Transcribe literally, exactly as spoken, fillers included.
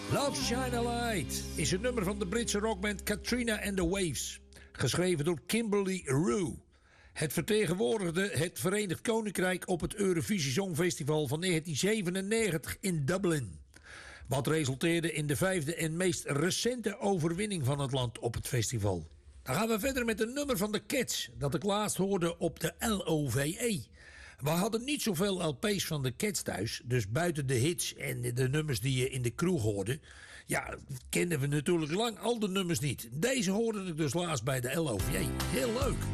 Love Shine a Light is een nummer van de Britse rockband Katrina and the Waves. Geschreven door Kimberly Rue. Het vertegenwoordigde het Verenigd Koninkrijk op het Eurovisie Songfestival van negentien zevenennegentig in Dublin. Wat resulteerde in de vijfde en meest recente overwinning van het land op het festival. Dan gaan we verder met een nummer van de Cats dat ik laatst hoorde op de L O V E. We hadden niet zoveel L P's van de Cats thuis, dus buiten de hits en de nummers die je in de kroeg hoorde, ja, kenden we natuurlijk lang al de nummers niet. Deze hoorde ik dus laatst bij de L O V E. Heel leuk.